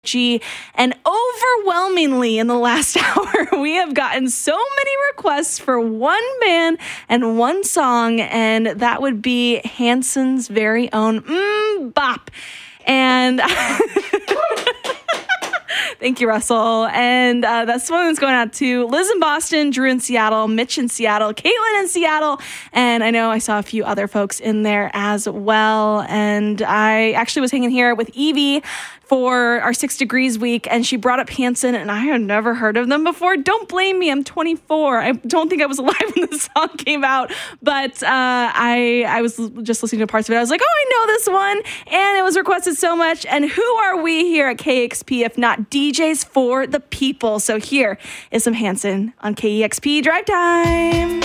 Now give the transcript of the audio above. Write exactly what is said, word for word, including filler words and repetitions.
G, and overwhelmingly in the last hour, we have gotten so many requests for one band and one song, and that would be Hanson's very own Mm Bop. And thank you, Russell. And uh, that's one that's going out to Liz in Boston, Drew in Seattle, Mitch in Seattle, Caitlin in Seattle. And I know I saw a few other folks in there as well. And I actually was hanging here with Evie for our Six Degrees week, and she brought up Hanson, and I had never heard of them before. Don't blame me. I'm twenty-four. I don't think I was alive when the song came out, but uh, I I was just listening to parts of it. I was like, oh, I know this one, and it was requested so much. And who are we here at K E X P if not D Js for the people? So here is some Hanson on K E X P Drive Time.